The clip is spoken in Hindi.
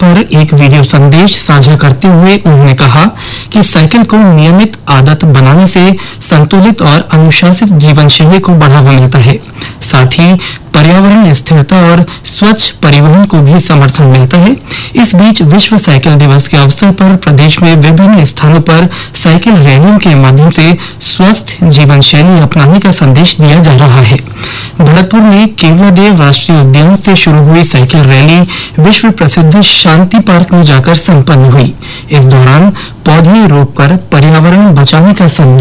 पर एक वीडियो संदेश साझा करते हुए उन्होंने कहा कि साइकिल को नियमित आदत बनाने से संतुलित और अनुशासित जीवन शैली को बढ़ावा मिलता है। साथ ही पर्यावरण स्थिरता और स्वच्छ परिवहन को भी समर्थन मिलता है। इस बीच विश्व साइकिल दिवस के अवसर पर प्रदेश में विभिन्न स्थानों पर साइकिल रैलियों के माध्यम से स्वस्थ जीवन शैली अपनाने का संदेश दिया जा रहा है। भरतपुर में केवलादेव राष्ट्रीय उद्यान से शुरू हुई साइकिल रैली विश्व प्रसिद्ध शांति पार्क में जाकर संपन्न हुई। इस दौरान पौधे रोपकर पर्यावरण बचाने का संदेश